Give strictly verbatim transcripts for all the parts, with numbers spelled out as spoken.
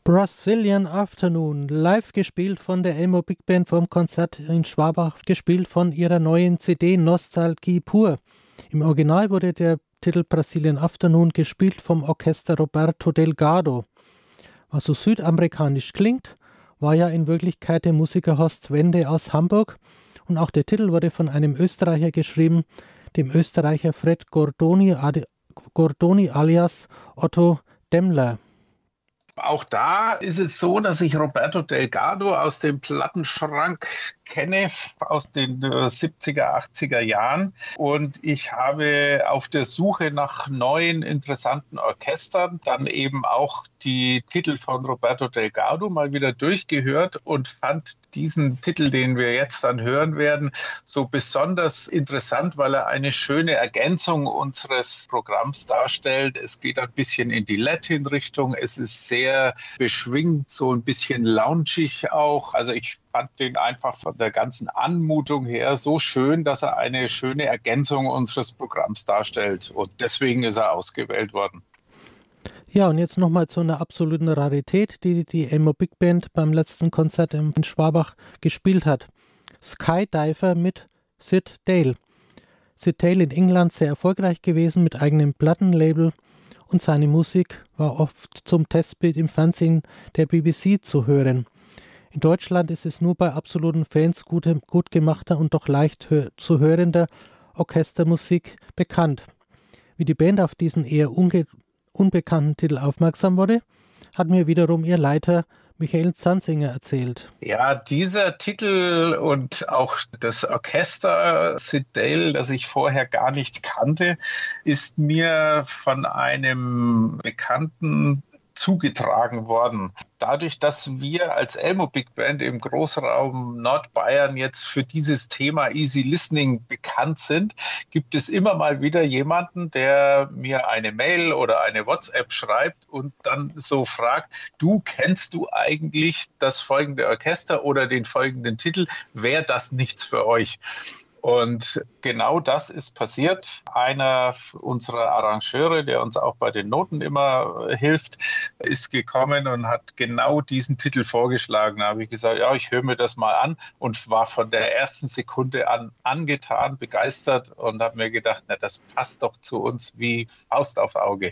Brazilian Afternoon, live gespielt von der Elmo Big Band vom Konzert in Schwabach, gespielt von ihrer neuen C D Nostalgie pur. Im Original wurde der Titel Brazilian Afternoon gespielt vom Orchester Roberto Delgado. Was so südamerikanisch klingt, war ja in Wirklichkeit der Musiker Horst Wende aus Hamburg, und auch der Titel wurde von einem Österreicher geschrieben, dem Österreicher Fred Gordoni, Gordoni alias Otto Demmler. Auch da ist es so, dass ich Roberto Delgado aus dem Plattenschrank kenne, aus den siebziger, achtziger Jahren. Und ich habe auf der Suche nach neuen, interessanten Orchestern dann eben auch die Titel von Roberto Delgado mal wieder durchgehört und fand diesen Titel, den wir jetzt dann hören werden, so besonders interessant, weil er eine schöne Ergänzung unseres Programms darstellt. Es geht ein bisschen in die Latin-Richtung. Es ist sehr beschwingt, so ein bisschen loungig auch. Also ich fand den einfach von der ganzen Anmutung her so schön, dass er eine schöne Ergänzung unseres Programms darstellt. Und deswegen ist er ausgewählt worden. Ja, und jetzt nochmal zu einer absoluten Rarität, die die Elmo Big Band beim letzten Konzert in Schwabach gespielt hat. Skydiver mit Sid Dale. Sid Dale in England sehr erfolgreich gewesen mit eigenem Plattenlabel, und seine Musik war oft zum Testbild im Fernsehen der B B C zu hören. In Deutschland ist es nur bei absoluten Fans gut, gut gemachter und doch leicht hör, zu hörender Orchestermusik bekannt. Wie die Band auf diesen eher unge unbekannten Titel aufmerksam wurde, hat mir wiederum ihr Leiter Michael Zanzinger erzählt. Ja, dieser Titel und auch das Orchester Sid Dale, das ich vorher gar nicht kannte, ist mir von einem Bekannten zugetragen worden. Dadurch, dass wir als Elmo Big Band im Großraum Nordbayern jetzt für dieses Thema Easy Listening bekannt sind, gibt es immer mal wieder jemanden, der mir eine Mail oder eine WhatsApp schreibt und dann so fragt: Du, kennst du eigentlich das folgende Orchester oder den folgenden Titel? Wäre das nichts für euch? Und genau das ist passiert. Einer unserer Arrangeure, der uns auch bei den Noten immer hilft, ist gekommen und hat genau diesen Titel vorgeschlagen. Da habe ich gesagt, ja, ich höre mir das mal an, und war von der ersten Sekunde an angetan, begeistert und habe mir gedacht, na, das passt doch zu uns wie Faust auf Auge.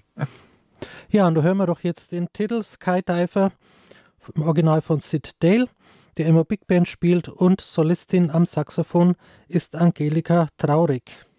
Ja, und da hören wir doch jetzt den Titel Skydiver im Original von Sid Dale. Die Elmo Big Band spielt, und Solistin am Saxophon ist Angelika Traurig.